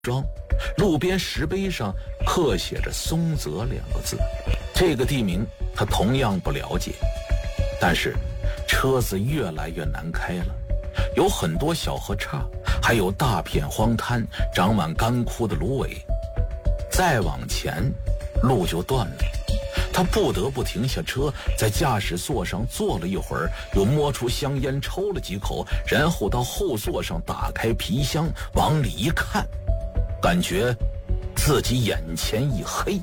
庄，路边石碑上刻写着松泽2个字。这个地名他同样不了解，但是车子越来越难开了，有很多小河岔，还有大片荒滩，长满干枯的芦苇。再往前路就断了，他不得不停下车，在驾驶座上坐了一会儿，又摸出香烟抽了几口，然后到后座上打开皮箱，往里一看，感觉自己眼前一黑。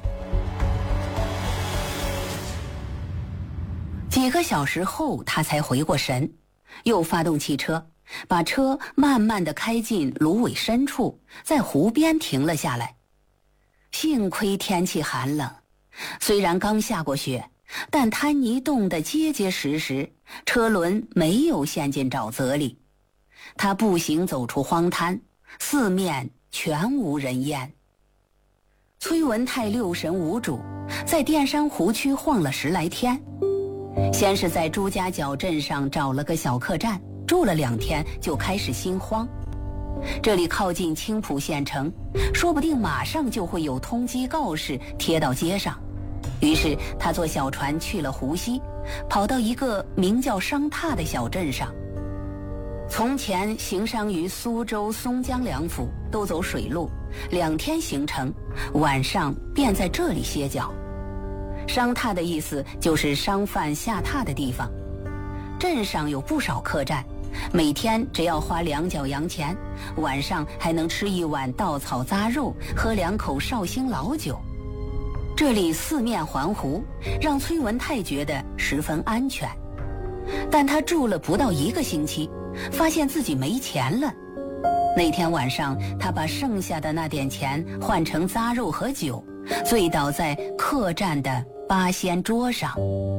几个小时后他才回过神，又发动汽车，把车慢慢地开进芦苇深处，在湖边停了下来。幸亏天气寒冷，虽然刚下过雪，但滩泥冻得结结实实，车轮没有陷进沼泽里。他步行走出荒滩，四面全无人烟。崔文泰六神无主，在淀山湖区晃了10来天，先是在朱家角镇上找了个小客栈，住了2天，就开始心慌。这里靠近青浦县城，说不定马上就会有通缉告示贴到街上。于是他坐小船去了湖西，跑到一个名叫商榻的小镇上。从前行商于苏州、松江2府，都走水路，2天行程，晚上便在这里歇脚。商榻的意思就是商贩下榻的地方。镇上有不少客栈，每天只要花2角洋钱，晚上还能吃1碗稻草杂肉，喝2口绍兴老酒。这里四面环湖，让崔文泰觉得十分安全。但他住了不到1个星期，发现自己没钱了。那天晚上，他把剩下的那点钱换成杂肉和酒，醉倒在客栈的八仙桌上。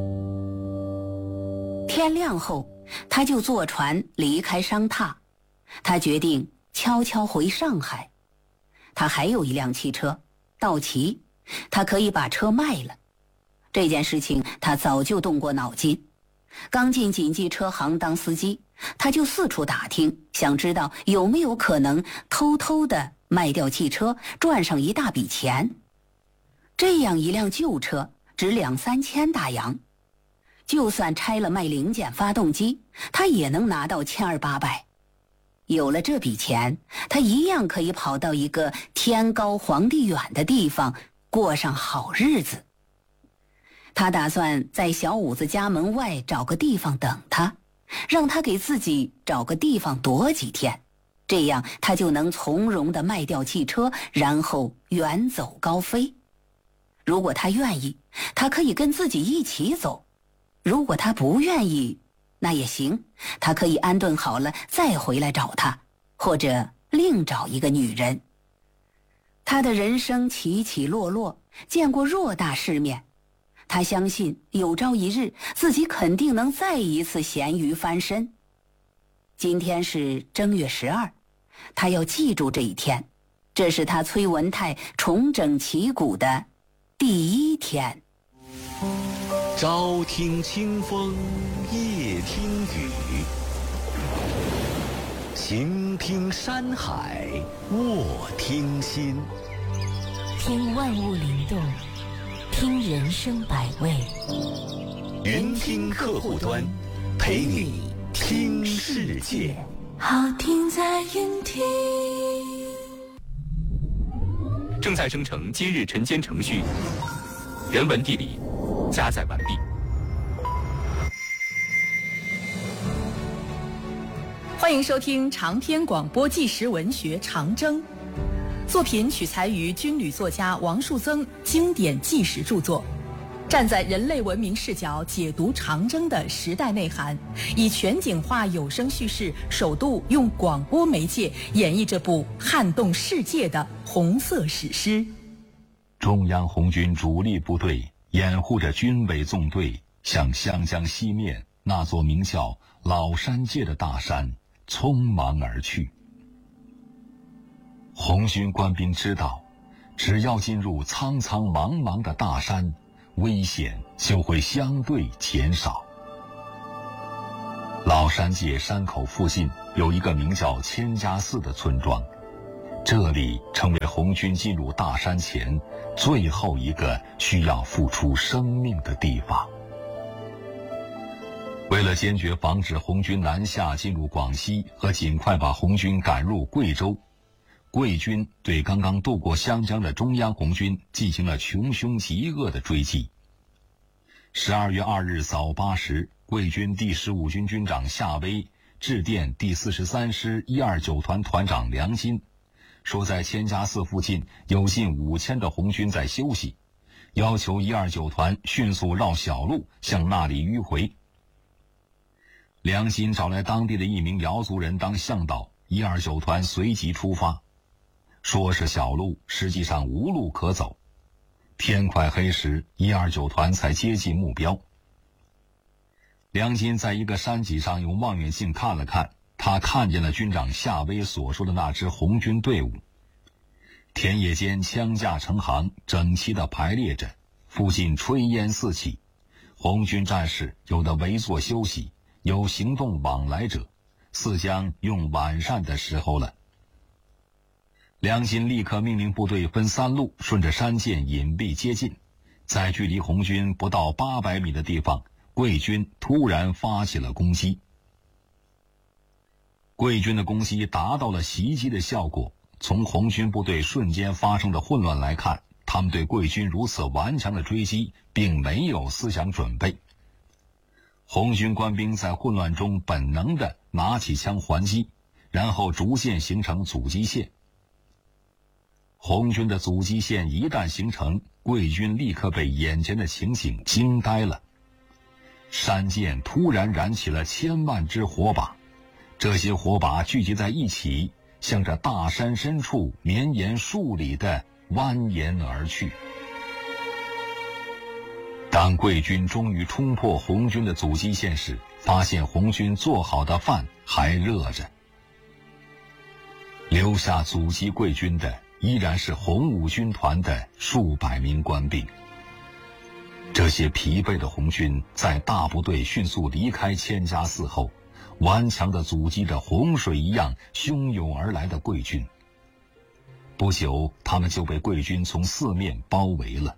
天亮后，他就坐船离开商榻。他决定悄悄回上海。他还有一辆汽车，道奇，他可以把车卖了。这件事情他早就动过脑筋。刚进锦记车行当司机，他就四处打听，想知道有没有可能偷偷地卖掉汽车，赚上一大笔钱。这样一辆旧车值2、3千大洋，就算拆了卖零件发动机，他也能拿到1200、800。有了这笔钱，他一样可以跑到一个天高皇帝远的地方，过上好日子。他打算在小五子家门外找个地方等他，让他给自己找个地方躲几天，这样他就能从容地卖掉汽车，然后远走高飞。如果他愿意，他可以跟自己一起走；如果他不愿意，那也行，他可以安顿好了再回来找他，或者另找一个女人。他的人生起起落落，见过偌大世面，他相信有朝一日自己肯定能再一次咸鱼翻身。今天是正月12，他要记住这一天，这是他崔文泰重整旗鼓的第1天。 朝听清风，夜听雨，行听山海，卧听心。 听万物灵动，听人生百味。 云听客户端，陪你听世界。 好听在云听。 正在生成今日晨间程序，人文地理加载完毕。 欢迎收听长篇广播纪实文学《长征》，作品取材于军旅作家王树增经典纪实著作，站在人类文明视角解读长征的时代内涵，以全景化有声叙事，首度用广播媒介演绎这部撼动世界的红色史诗。 中央红军主力部队掩护着军委纵队，向湘江西面那座名叫老山界的大山匆忙而去。红军官兵知道，只要进入苍苍茫茫的大山，危险就会相对减少。老山界山口附近有一个名叫千家寺的村庄， 这里成为红军进入大山前最后一个需要付出生命的地方。为了坚决防止红军南下进入广西和尽快把红军赶入贵州，贵军对刚刚渡过湘江的中央红军进行了穷凶极恶的追击。12月2日早8时，贵军第15军军长夏威致电第43师129团团长梁金，说在千家寺附近有近5000的红军在休息，要求129团迅速绕小路向那里迂回。梁金找来当地的一名瑶族人当向导，129团随即出发。说是小路，实际上无路可走。天快黑时，129团才接近目标。梁金在一个山脊上用望远镜看了看，他看见了军长夏威所说的那支红军队伍。田野间枪架成行，整齐地排列着，附近炊烟四起。红军战士有的围坐休息，有行动往来者，似将用晚膳的时候了。梁金立刻命令部队分3路顺着山涧隐蔽接近，在距离红军不到800米的地方，贵军突然发起了攻击。贵军的攻击达到了袭击的效果，从红军部队瞬间发生的混乱来看，他们对贵军如此顽强的追击并没有思想准备。红军官兵在混乱中本能地拿起枪还击，然后逐渐形成阻击线。红军的阻击线一旦形成，贵军立刻被眼前的情景惊呆了。山涧突然燃起了千万支火把，这些火把聚集在一起，向着大山深处绵延数里的蜿蜒而去。当贵军终于冲破红军的阻击线时，发现红军做好的饭还热着。留下阻击贵军的依然是红五军团的数百名官兵。这些疲惫的红军在大部队迅速离开千家寺后，顽强地阻击着洪水一样汹涌而来的贵军。不久，他们就被贵军从四面包围了。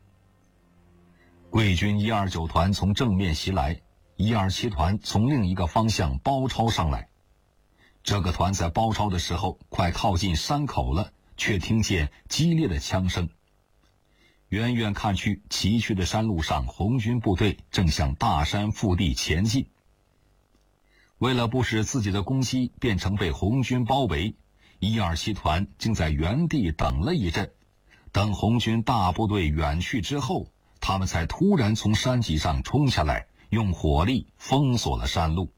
贵军129团从正面袭来，127团从另一个方向包抄上来。这个团在包抄的时候快靠近山口了，却听见激烈的枪声。远远看去，崎岖的山路上，红军部队正向大山腹地前进。为了不使自己的攻击变成被红军包围，127团竟在原地等了一阵，等红军大部队远去之后，他们才突然从山脊上冲下来，用火力封锁了山路。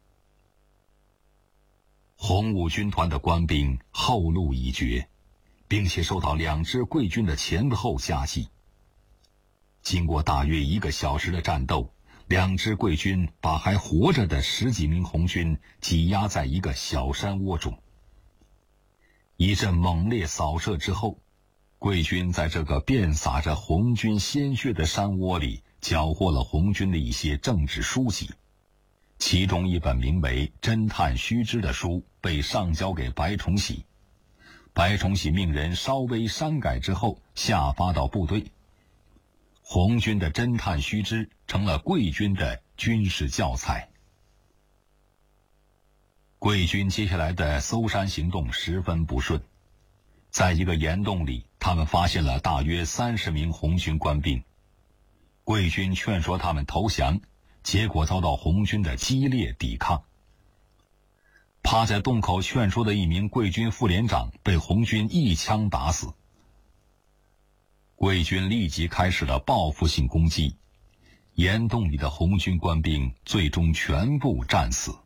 红五军团的官兵后路已绝，并且受到2支贵军的前后夹击。经过大约1个小时的战斗，2支贵军把还活着的10几名红军挤压在一个小山窝中。一阵猛烈扫射之后，贵军在这个遍洒着红军鲜血的山窝里缴获了红军的一些政治书籍，其中一本名为《侦探须知》的书被上交给白崇禧，白崇禧命人稍微删改之后下发到部队。红军的侦探须知成了贵军的军事教材。贵军接下来的搜山行动十分不顺，在一个岩洞里，他们发现了大约30名红军官兵。贵军劝说他们投降，结果遭到红军的激烈抵抗。趴在洞口劝说的一名贵军副连长被红军一枪打死。贵军立即开始了报复性攻击，岩洞里的红军官兵最终全部战死。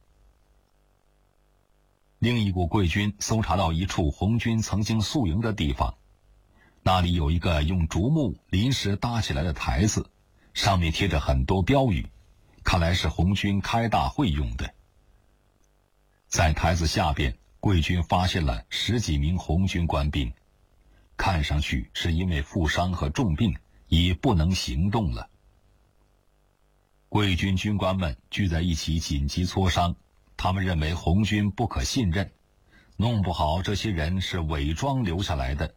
另一股贵军搜查到一处红军曾经宿营的地方，那里有一个用竹木临时搭起来的台子，上面贴着很多标语，看来是红军开大会用的。在台子下边，贵军发现了10几名红军官兵，看上去是因为负伤和重病，已不能行动了。贵军军官们聚在一起紧急磋商，他们认为红军不可信任， 弄不好这些人是伪装留下来的，